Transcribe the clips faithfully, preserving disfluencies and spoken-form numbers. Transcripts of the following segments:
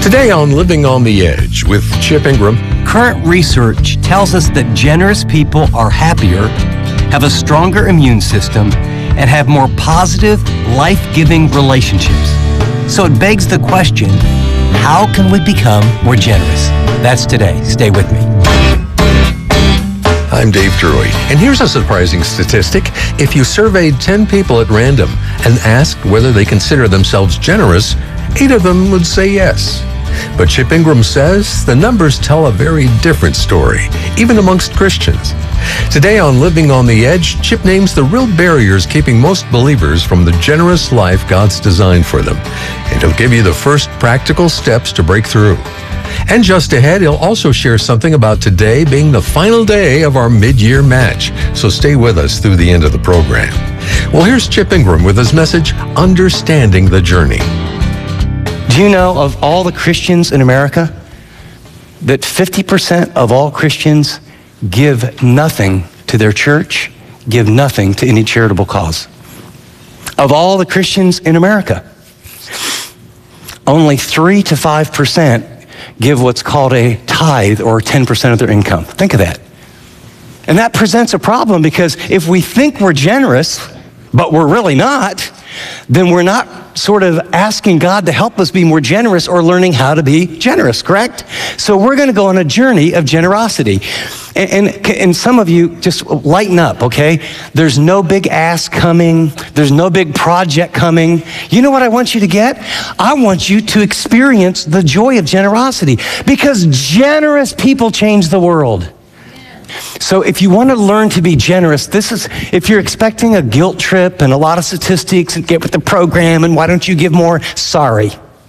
Today on Living on the Edge with Chip Ingram. Current research tells us that generous people are happier, have a stronger immune system, and have more positive, life-giving relationships. So it begs the question, how can we become more generous? That's today. Stay with me. I'm Dave Drury, and here's a surprising statistic. If you surveyed ten people at random and asked whether they consider themselves generous, eight of them would say yes. But Chip Ingram says the numbers tell a very different story, even amongst Christians. Today on Living on the Edge, Chip names the real barriers keeping most believers from the generous life God's designed for them. And he'll give you the first practical steps to break through. And just ahead, he'll also share something about today being the final day of our mid-year match. So stay with us through the end of the program. Well, here's Chip Ingram with his message, Understanding the Journey. Do you know of all the Christians in America that fifty percent of all Christians give nothing to their church, give nothing to any charitable cause? Of all the Christians in America, only three to five percent give what's called a tithe, or ten percent of their income. Think of that. And that presents a problem, because if we think we're generous, but we're really not, then we're not sort of asking God to help us be more generous or learning how to be generous, correct? So we're going to go on a journey of generosity. And, and, and some of you just lighten up, okay? There's no big ask coming. There's no big project coming. You know what I want you to get? I want you to experience the joy of generosity, because generous people change the world. So if you want to learn to be generous, this is, if you're expecting a guilt trip and a lot of statistics and get with the program and why don't you give more, sorry.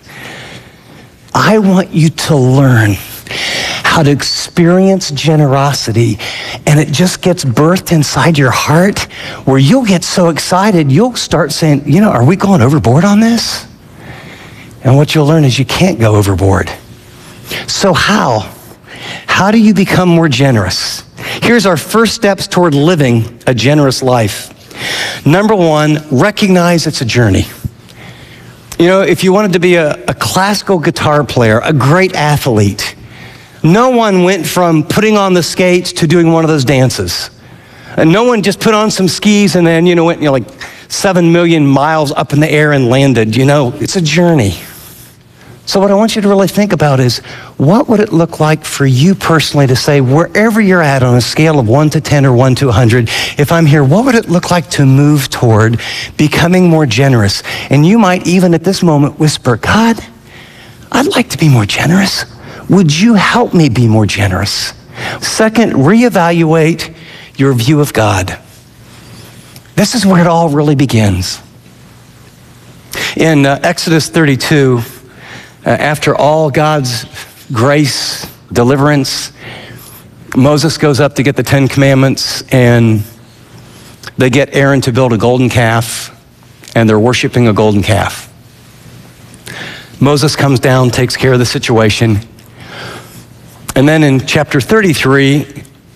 I want you to learn how to experience generosity, and it just gets birthed inside your heart, where you'll get so excited, you'll start saying, you know, are we going overboard on this? And what you'll learn is you can't go overboard. So how? How do you become more generous? Here's our first steps toward living a generous life. Number one, recognize it's a journey. You know, if you wanted to be a, a classical guitar player, a great athlete, no one went from putting on the skates to doing one of those dances. And no one just put on some skis and then, you know, went, you know, like seven million miles up in the air and landed. You know, it's a journey. So what I want you to really think about is, what would it look like for you personally to say, wherever you're at on a scale of one to ten or one to one hundred, if I'm here, what would it look like to move toward becoming more generous? And you might even at this moment whisper, God, I'd like to be more generous. Would you help me be more generous? Second, reevaluate your view of God. This is where it all really begins. In uh, Exodus thirty-two, Uh, after all God's grace, deliverance, Moses goes up to get the Ten Commandments, and they get Aaron to build a golden calf, and they're worshiping a golden calf. Moses comes down, takes care of the situation. And then in chapter thirty-three,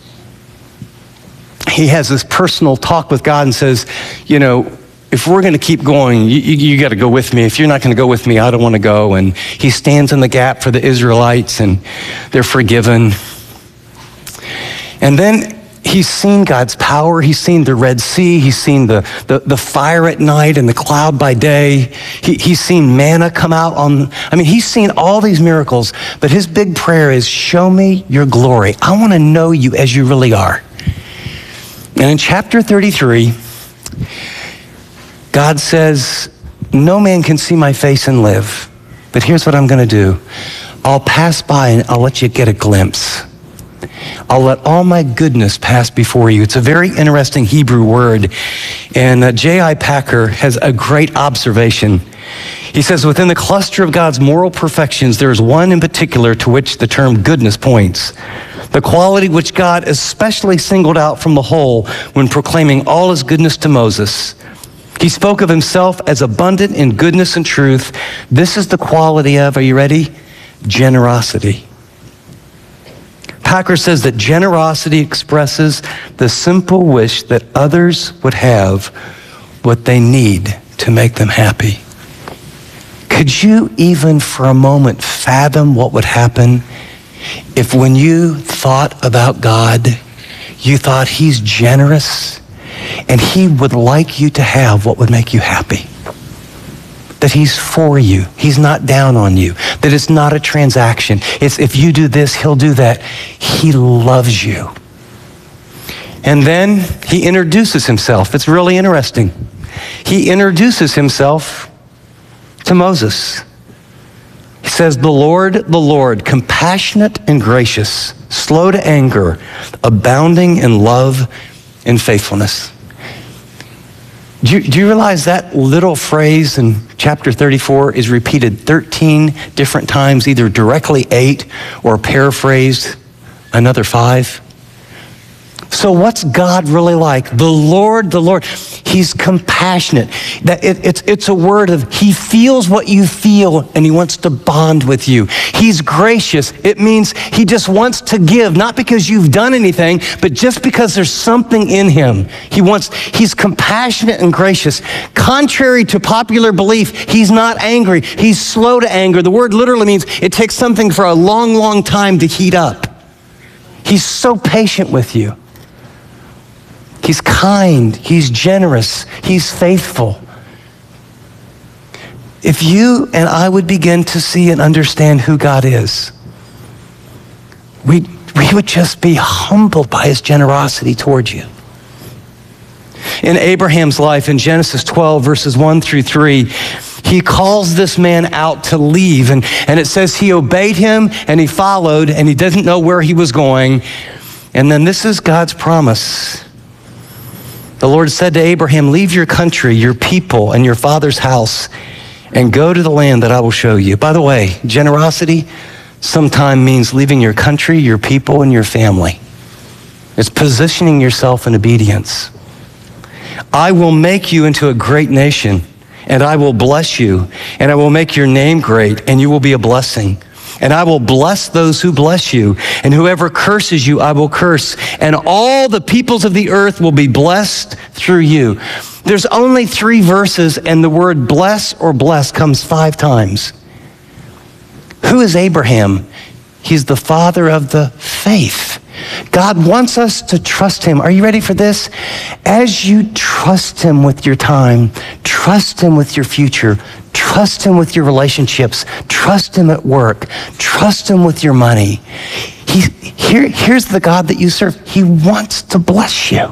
he has this personal talk with God and says, you know, if we're going to keep going, you, you, you got to go with me. If you're not going to go with me, I don't want to go. And he stands in the gap for the Israelites, and they're forgiven. And then he's seen God's power. He's seen the Red Sea. He's seen the, the, the fire at night and the cloud by day. He, he's seen manna come out on, I mean, he's seen all these miracles, but his big prayer is, show me your glory. I want to know you as you really are. And in chapter thirty-three, God says, no man can see my face and live, but here's what I'm going to do. I'll pass by and I'll let you get a glimpse. I'll let all my goodness pass before you. It's a very interesting Hebrew word, and uh, J I Packer has a great observation. He says, within the cluster of God's moral perfections, there is one in particular to which the term goodness points. The quality which God especially singled out from the whole when proclaiming all his goodness to Moses. He spoke of himself as abundant in goodness and truth. This is the quality of, are you ready? Generosity. Packer says that generosity expresses the simple wish that others would have what they need to make them happy. Could you even for a moment fathom what would happen if when you thought about God, you thought he's generous and he would like you to have what would make you happy. That he's for you. He's not down on you. That it's not a transaction. It's if you do this, he'll do that. He loves you. And then he introduces himself. It's really interesting. He introduces himself to Moses. He says, the Lord, the Lord, compassionate and gracious, slow to anger, abounding in love and faithfulness. Do you, do you realize that little phrase in chapter thirty-four is repeated thirteen different times, either directly eight or paraphrased another five? So what's God really like? The Lord, the Lord, he's compassionate. That it, it's, it's a word of he feels what you feel and he wants to bond with you. He's gracious. It means he just wants to give, not because you've done anything, but just because there's something in him. He wants, he's compassionate and gracious. Contrary to popular belief, he's not angry. He's slow to anger. The word literally means it takes something for a long, long time to heat up. He's so patient with you. He's kind, he's generous, he's faithful. If you and I would begin to see and understand who God is, we, we would just be humbled by his generosity towards you. In Abraham's life, in Genesis twelve, verses one through three, he calls this man out to leave. And, and it says he obeyed him and he followed and he didn't know where he was going. And then this is God's promise. The Lord said to Abraham, leave your country, your people, and your father's house, and go to the land that I will show you. By the way, generosity sometimes means leaving your country, your people, and your family. It's positioning yourself in obedience. I will make you into a great nation, and I will bless you, and I will make your name great, and you will be a blessing. And I will bless those who bless you, and whoever curses you, I will curse. And all the peoples of the earth will be blessed through you. There's only three verses, and the word bless or bless comes five times. Who is Abraham? He's the father of the faith. God wants us to trust him. Are you ready for this? As you trust him with your time, trust him with your future, trust him with your relationships, trust him at work, trust him with your money. He, here, here's the God that you serve. He wants to bless you.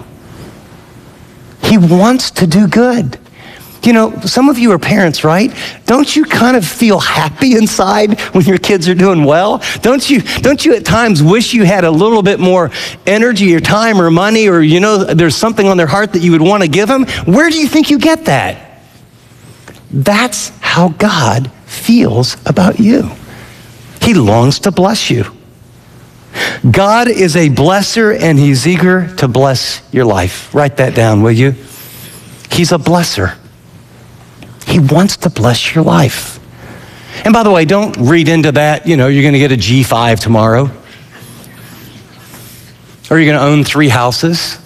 He wants to do good. You know, some of you are parents, right? Don't you kind of feel happy inside when your kids are doing well? Don't you, don't you at times wish you had a little bit more energy or time or money, or, you know, there's something on their heart that you would want to give them? Where do you think you get that? That's how God feels about you. He longs to bless you. God is a blesser, and he's eager to bless your life. Write that down, will you? He's a blesser. He wants to bless your life. And by the way, don't read into that, you know, you're going to get a G five tomorrow. Or you're going to own three houses.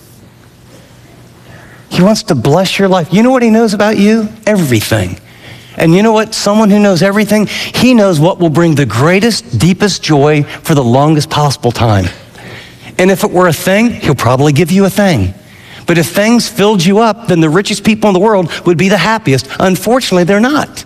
He wants to bless your life. You know what he knows about you? Everything. And you know what? Someone who knows everything, he knows what will bring the greatest, deepest joy for the longest possible time. And if it were a thing, he'll probably give you a thing. But if things filled you up, then the richest people in the world would be the happiest. Unfortunately, they're not.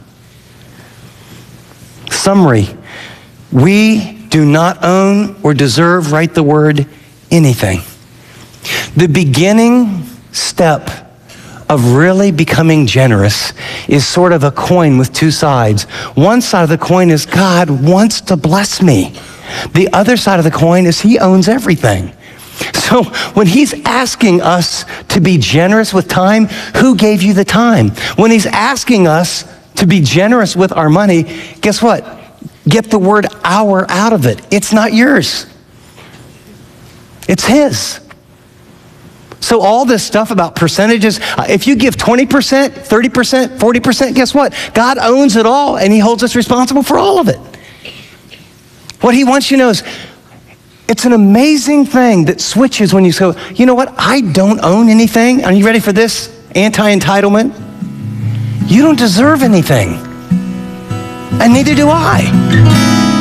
Summary: we do not own or deserve, write the word, anything. The beginning step of really becoming generous is sort of a coin with two sides. One side of the coin is God wants to bless me. The other side of the coin is he owns everything. So when he's asking us to be generous with time, who gave you the time? When he's asking us to be generous with our money, guess what? Get the word our out of it. It's not yours. It's his. So all this stuff about percentages, if you give twenty percent, thirty percent, forty percent, guess what? God owns it all, and he holds us responsible for all of it. What he wants you to know is, it's an amazing thing that switches when you go, you know what? I don't own anything. Are you ready for this? Anti-entitlement. You don't deserve anything. And neither do I.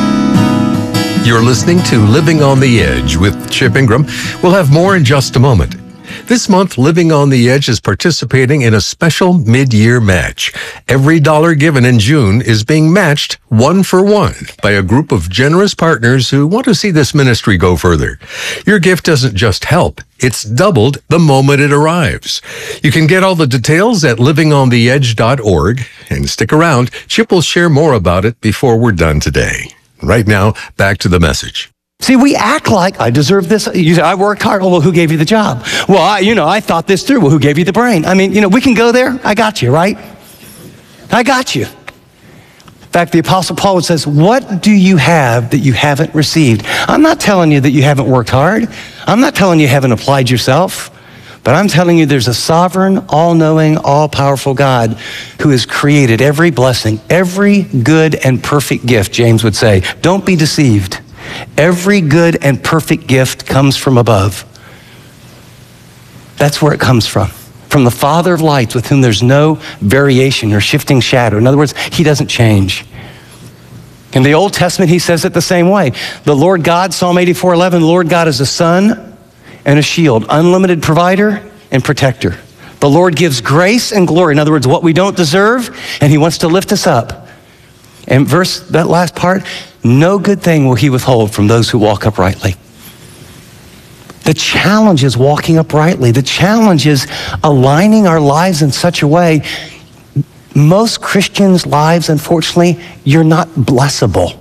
You're listening to Living on the Edge with Chip Ingram. We'll have more in just a moment. This month, Living on the Edge is participating in a special mid-year match. Every dollar given in June is being matched one for one by a group of generous partners who want to see this ministry go further. Your gift doesn't just help, it's doubled the moment it arrives. You can get all the details at living on the edge dot org, and stick around. Chip will share more about it before we're done today. Right now, back to the message. See, we act like I deserve this. You say, I worked hard. Oh, well, who gave you the job? Well, I, you know, I thought this through. Well, who gave you the brain? I mean, you know, we can go there. I got you, right? I got you. In fact, the Apostle Paul says, what do you have that you haven't received? I'm not telling you that you haven't worked hard. I'm not telling you you haven't applied yourself. But I'm telling you there's a sovereign, all-knowing, all-powerful God who has created every blessing, every good and perfect gift, James would say. Don't be deceived. Every good and perfect gift comes from above. That's where it comes from. From the Father of lights, with whom there's no variation or shifting shadow. In other words, he doesn't change. In the Old Testament, he says it the same way. The Lord God, Psalm eighty-four eleven, the Lord God is a sun and a shield, unlimited provider and protector. The Lord gives grace and glory. In other words, what we don't deserve, and he wants to lift us up. And verse, that last part, no good thing will he withhold from those who walk uprightly. The challenge is walking uprightly. The challenge is aligning our lives in such a way. Most Christians' lives, unfortunately, you're not blessable.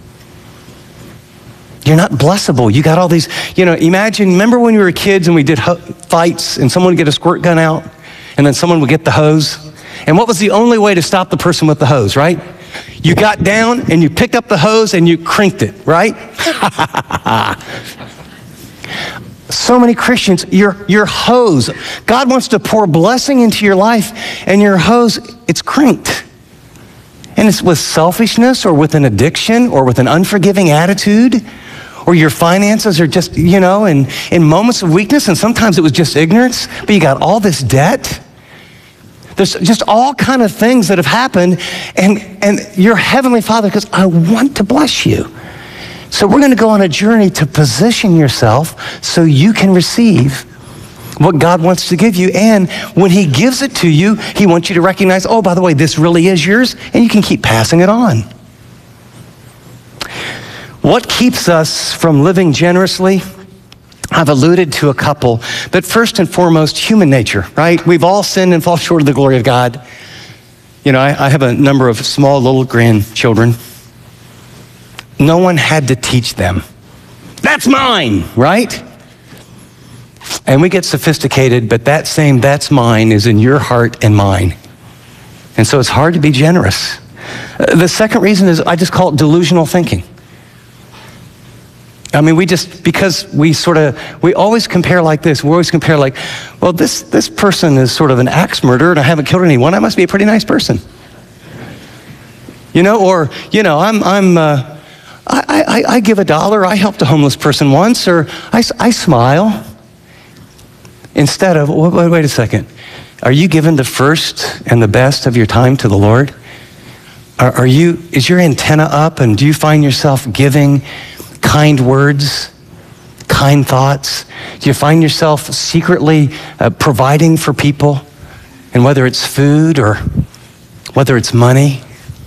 You're not blessable. You got all these, you know, imagine, remember when we were kids and we did ho- fights and someone would get a squirt gun out and then someone would get the hose? And what was the only way to stop the person with the hose, right? You got down and you picked up the hose and you cranked it, right? So many Christians, your, your hose, God wants to pour blessing into your life and your hose, it's cranked. And it's with selfishness or with an addiction or with an unforgiving attitude, or your finances are just, you know, in, in moments of weakness, and sometimes it was just ignorance, but you got all this debt. There's just all kind of things that have happened, and, and your Heavenly Father goes, I want to bless you. So we're going to go on a journey to position yourself so you can receive what God wants to give you. And when he gives it to you, he wants you to recognize, oh, by the way, this really is yours, and you can keep passing it on. What keeps us from living generously? I've alluded to a couple, but first and foremost, human nature, right? We've all sinned and fall short of the glory of God. You know, I, I have a number of small little grandchildren. No one had to teach them. That's mine, right? And we get sophisticated, but that same that's mine is in your heart and mine. And so it's hard to be generous. Uh, the second reason is I just call it delusional thinking. I mean, we just, because we sort of, we always compare like this. We always compare like, well, this, this person is sort of an axe murderer and I haven't killed anyone. I must be a pretty nice person. You know, or, you know, I'm, I'm, uh, I, I, I give a dollar. I helped a homeless person once, or I, I smile. Instead of, wait, wait a second. Are you giving the first and the best of your time to the Lord? Are, are you, is your antenna up, and do you find yourself giving kind words, kind thoughts? Do you find yourself secretly uh, providing for people? And whether it's food or whether it's money.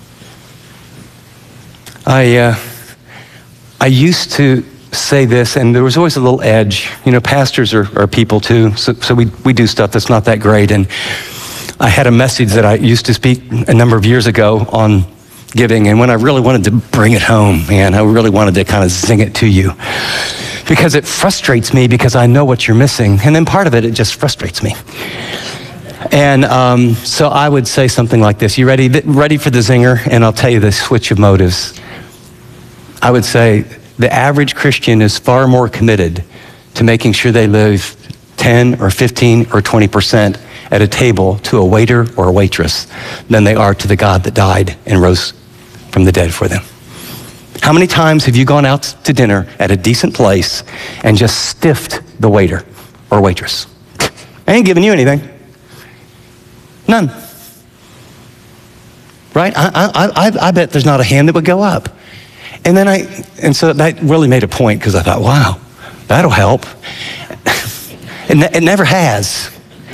I, uh, I used to say this, and there was always a little edge. You know, pastors are, are people too, so, so we, we do stuff that's not that great. And I had a message that I used to speak a number of years ago on giving, and when I really wanted to bring it home, man, I really wanted to kind of zing it to you, because it frustrates me because I know what you're missing, and then part of it, it just frustrates me. And um, so I would say something like this. You ready? Ready for the zinger? And I'll tell you the switch of motives. I would say the average Christian is far more committed to making sure they live ten or fifteen or twenty percent at a table to a waiter or a waitress than they are to the God that died and rose from the dead for them. How many times have you gone out to dinner at a decent place and just stiffed the waiter or waitress? I ain't giving you anything. None. Right? I, I, I, I bet there's not a hand that would go up. And then I, and so that really made a point because I thought, wow, that'll help. And it never has.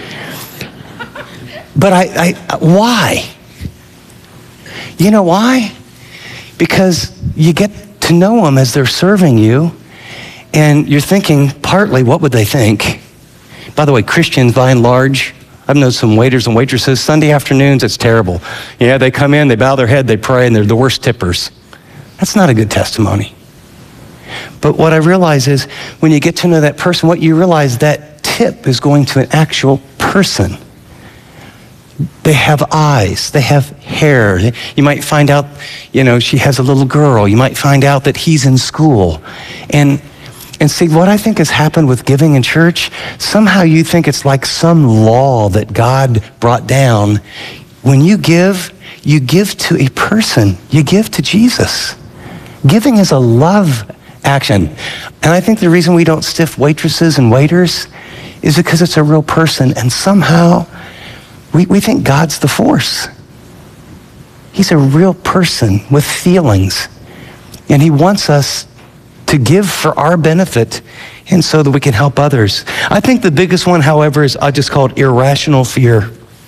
But I, I, why? You know why? Because you get to know them as they're serving you, and you're thinking partly, what would they think? By the way, Christians, by and large, I've known some waiters and waitresses, Sunday afternoons, it's terrible. Yeah, they come in, they bow their head, they pray, and they're the worst tippers. That's not a good testimony. But what I realize is when you get to know that person, what you realize, that tip is going to an actual person. They have eyes, they have hair. You might find out, you know, she has a little girl. You might find out that he's in school. And And see, what I think has happened with giving in church, somehow you think it's like some law that God brought down. When you give, you give to a person. You give to Jesus. Giving is a love action. And I think the reason we don't stiff waitresses and waiters is because it's a real person. And somehow we, we think God's the force. He's a real person with feelings. And he wants us to give for our benefit and so that we can help others. I think the biggest one, however, is I just call it irrational fear.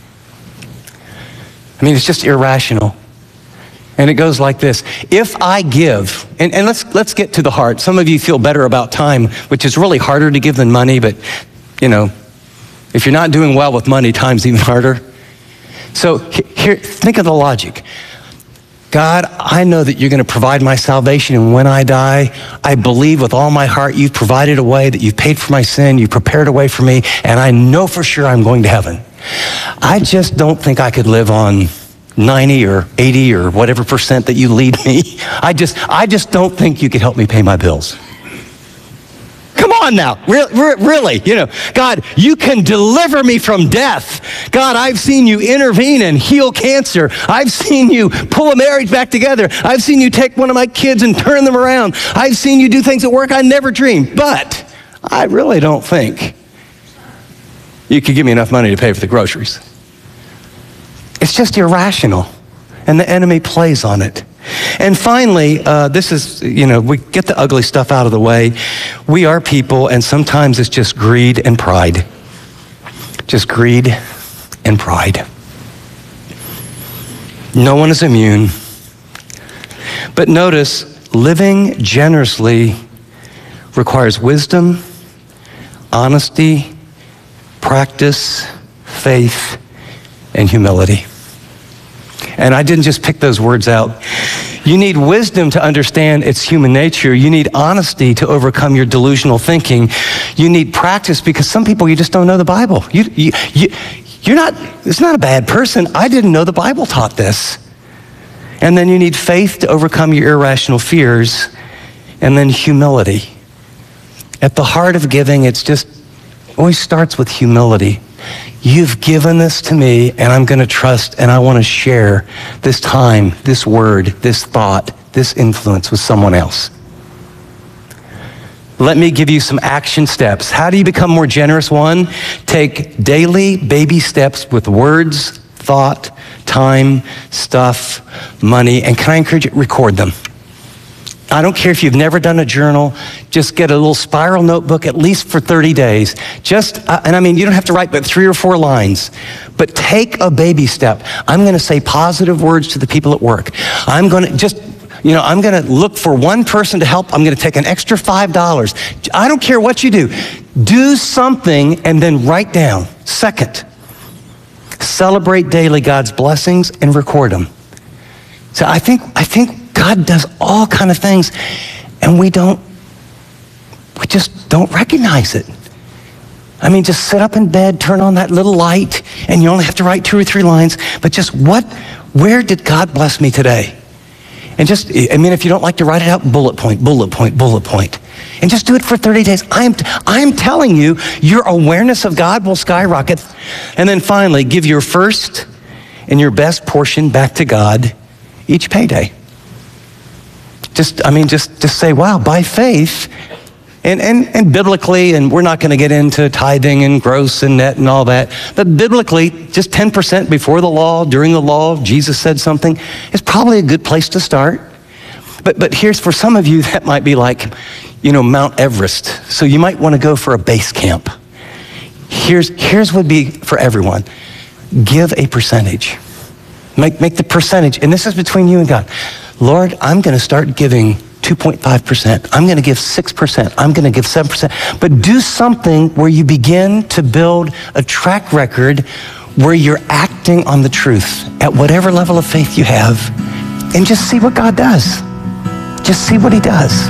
I mean, it's just irrational. And it goes like this. If I give, and, and let's let's get to the heart. Some of you feel better about time, which is really harder to give than money, but, you know, if you're not doing well with money, time's even harder. So here, think of the logic. God, I know that you're going to provide my salvation, and when I die, I believe with all my heart you've provided a way, that you've paid for my sin, you've prepared a way for me, and I know for sure I'm going to heaven. I just don't think I could live on ninety or eighty or whatever percent that you lead me. I just, I just don't think you could help me pay my bills. Come on now, really, really, you know, God, you can deliver me from death. God, I've seen you intervene and heal cancer. I've seen you pull a marriage back together. I've seen you take one of my kids and turn them around. I've seen you do things at work I never dreamed. But I really don't think you could give me enough money to pay for the groceries. It's just irrational, and the enemy plays on it. And finally, uh, this is, you know, we get the ugly stuff out of the way. We are people, and sometimes it's just greed and pride. Just greed and pride. No one is immune. But notice, living generously requires wisdom, honesty, practice, faith, and humility. And I didn't just pick those words out. You need wisdom to understand it's human nature. You need honesty to overcome your delusional thinking. You need practice because some people, you just don't know the Bible. You, you, you, you're not, it's not a bad person. I didn't know the Bible taught this. And then you need faith to overcome your irrational fears. And then humility. At the heart of giving, it's just, always starts with humility. You've given this to me, and I'm going to trust, and I want to share this time, this word, this thought, this influence with someone else. Let me give you some action steps. How do you become more generous? One, take daily baby steps with words, thought, time, stuff, money, and can I encourage you, record them. I don't care if you've never done a journal, just get a little spiral notebook at least for thirty days. Just, uh, and I mean, you don't have to write but three or four lines, but take a baby step. I'm going to say positive words to the people at work. I'm going to just, you know, I'm going to look for one person to help. I'm going to take an extra five dollars. I don't care what you do. Do something and then write down. Second, celebrate daily God's blessings and record them. So I think, I think, God does all kind of things, and we don't, we just don't recognize it. I mean, just sit up in bed, turn on that little light, and you only have to write two or three lines, but just what, where did God bless me today? And just, I mean, if you don't like to write it out, bullet point, bullet point, bullet point. And just do it for thirty days. I'm, I'm telling you, your awareness of God will skyrocket. And then finally, give your first and your best portion back to God each payday. Just, I mean, just, just say, wow, by faith, and, and, and biblically, and we're not going to get into tithing and gross and net and all that, but biblically, just ten percent before the law, during the law, Jesus said something, is probably a good place to start. But but here's for some of you that might be like, you know, Mount Everest. So you might want to go for a base camp. Here's here's would be for everyone. Give a percentage. Make make the percentage, and this is between you and God. Lord, I'm going to start giving two point five percent. I'm going to give six percent. I'm going to give seven percent. But do something where you begin to build a track record where you're acting on the truth at whatever level of faith you have, and just see what God does. Just see what he does.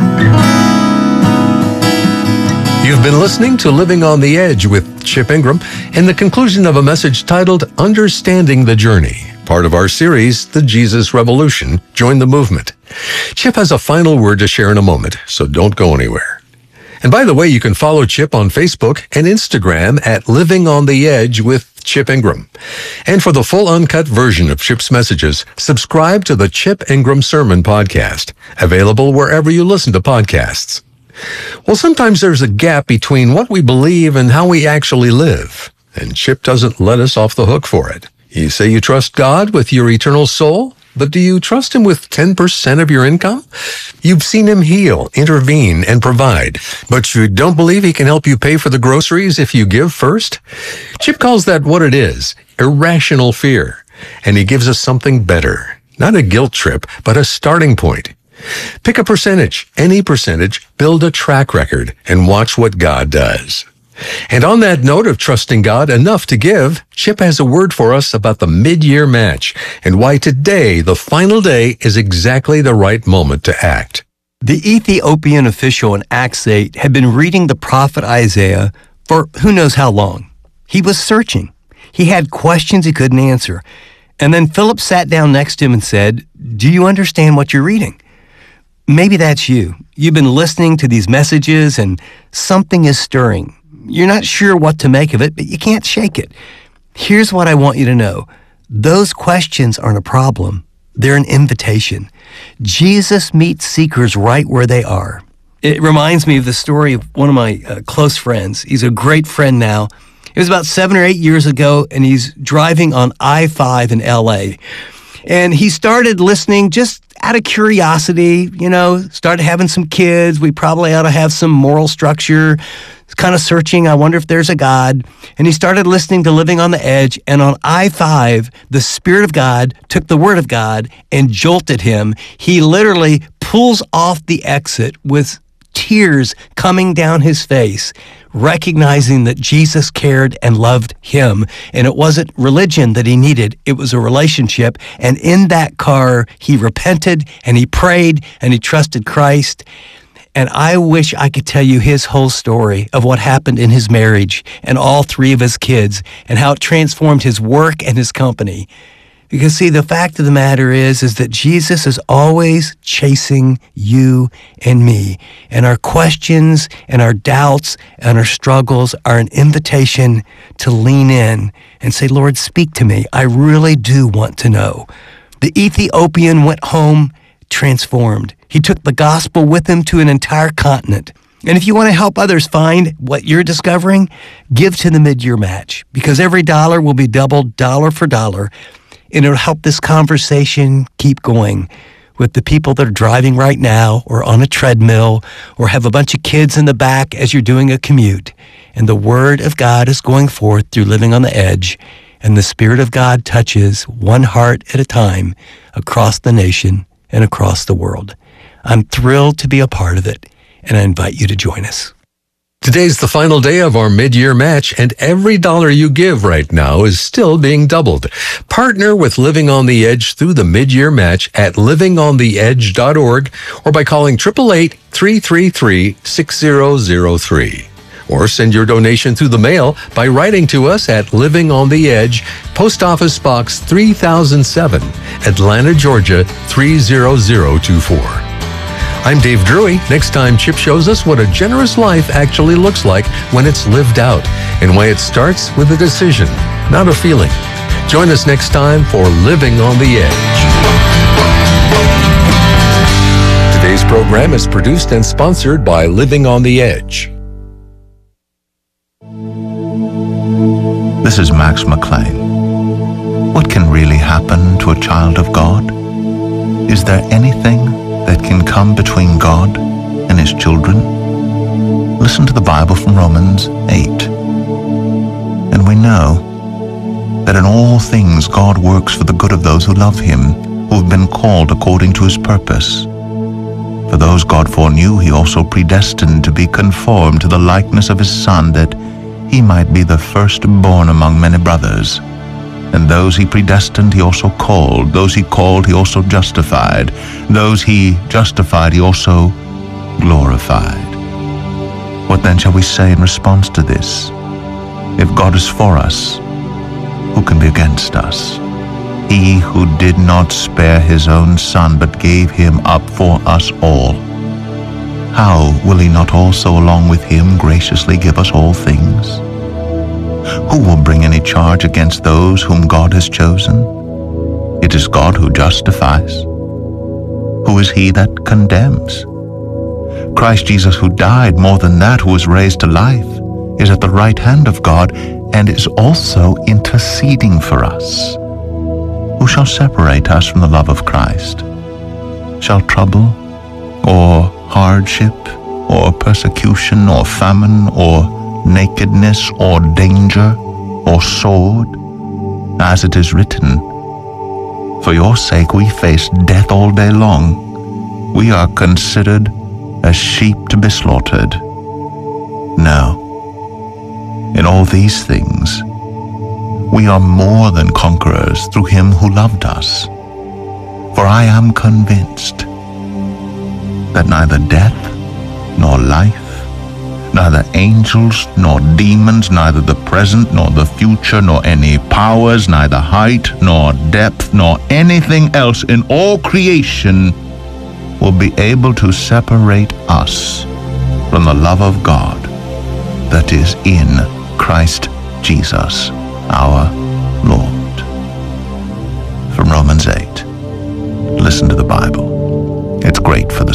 You've been listening to Living on the Edge with Chip Ingram in the conclusion of a message titled Understanding the Journey, part of our series, The Jesus Revolution. Join the movement. Chip has a final word to share in a moment, so don't go anywhere. And by the way, you can follow Chip on Facebook and Instagram at Living on the Edge with Chip Ingram. And for the full uncut version of Chip's messages, subscribe to the Chip Ingram Sermon Podcast, available wherever you listen to podcasts. Well, sometimes there's a gap between what we believe and how we actually live, and Chip doesn't let us off the hook for it. You say you trust God with your eternal soul, but do you trust him with ten percent of your income? You've seen him heal, intervene, and provide, but you don't believe he can help you pay for the groceries if you give first? Chip calls that what it is, irrational fear, and he gives us something better. Not a guilt trip, but a starting point. Pick a percentage, any percentage, build a track record, and watch what God does. And on that note of trusting God enough to give, Chip has a word for us about the mid-year match and why today, the final day, is exactly the right moment to act. The Ethiopian official in Acts eight had been reading the prophet Isaiah for who knows how long. He was searching. He had questions he couldn't answer. And then Philip sat down next to him and said, "Do you understand what you're reading?" Maybe that's you. You've been listening to these messages and something is stirring. You're not sure what to make of it, but you can't shake it. Here's what I want you to know. Those questions aren't a problem. They're an invitation. Jesus meets seekers right where they are. It reminds me of the story of one of my uh, close friends. He's a great friend now. It was about seven or eight years ago, and he's driving on I five in L A. And he started listening just out of curiosity, you know, started having some kids. We probably ought to have some moral structure. Kind of searching, I wonder if there's a God. And he started listening to Living on the Edge. And on I five, the Spirit of God took the Word of God and jolted him. He literally pulls off the exit with tears coming down his face, recognizing that Jesus cared and loved him. And it wasn't religion that he needed. It was a relationship. And in that car, he repented and he prayed and he trusted Christ. And I wish I could tell you his whole story of what happened in his marriage and all three of his kids and how it transformed his work and his company. Because see, the fact of the matter is, is that Jesus is always chasing you and me. And our questions and our doubts and our struggles are an invitation to lean in and say, Lord, speak to me. I really do want to know. The Ethiopian went home transformed. He took the gospel with him to an entire continent. And if you want to help others find what you're discovering, give to the mid-year match, because every dollar will be doubled dollar for dollar. And it'll help this conversation keep going with the people that are driving right now or on a treadmill or have a bunch of kids in the back as you're doing a commute. And the Word of God is going forth through Living on the Edge, and the Spirit of God touches one heart at a time across the nation and across the world. I'm thrilled to be a part of it, and I invite you to join us. Today's the final day of our mid-year match, and every dollar you give right now is still being doubled. Partner with Living on the Edge through the mid-year match at living on the edge dot org or by calling eight eight eight, three three three, six zero zero three. Or send your donation through the mail by writing to us at Living on the Edge, Post Office Box three thousand seven, Atlanta, Georgia three zero zero two four. I'm Dave Drury. Next time, Chip shows us what a generous life actually looks like when it's lived out, and why it starts with a decision, not a feeling. Join us next time for Living on the Edge. Today's program is produced and sponsored by Living on the Edge. This is Max McLean. What can really happen to a child of God? Is there anything that can come between God and his children? Listen to the Bible from Romans eight. And we know that in all things God works for the good of those who love him, who have been called according to his purpose. For those God foreknew, he also predestined to be conformed to the likeness of his Son, that he might be the firstborn among many brothers. And those he predestined, he also called. Those he called, he also justified. Those he justified, he also glorified. What then shall we say in response to this? If God is for us, who can be against us? He who did not spare his own Son, but gave him up for us all, how will he not also along with him graciously give us all things? Who will bring any charge against those whom God has chosen? It is God who justifies. Who is he that condemns? Christ Jesus, who died, more than that, who was raised to life, is at the right hand of God and is also interceding for us. Who shall separate us from the love of Christ? Shall trouble, or hardship, or persecution, or famine, or nakedness, or danger, or sword? As it is written, for your sake we face death all day long. We are considered as sheep to be slaughtered. No. In all these things, we are more than conquerors through him who loved us. For I am convinced that neither death nor life, neither angels nor demons, neither the present nor the future, nor any powers, neither height nor depth, nor anything else in all creation will be able to separate us from the love of God that is in Christ Jesus, our Lord. From Romans eight. Listen to the Bible. It's great for the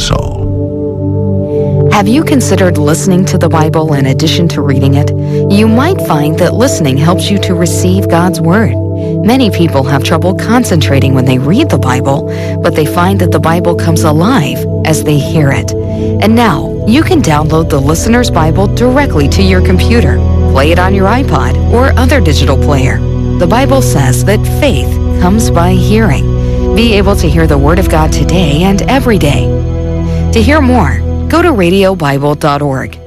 soul. Have you considered listening to the Bible in addition to reading it? You might find that listening helps you to receive God's Word. Many people have trouble concentrating when they read the Bible, but they find that the Bible comes alive as they hear it. And now, you can download the Listener's Bible directly to your computer. Play it on your iPod or other digital player. The Bible says that faith comes by hearing. Be able to hear the Word of God today and every day. To hear more, go to radio bible dot org.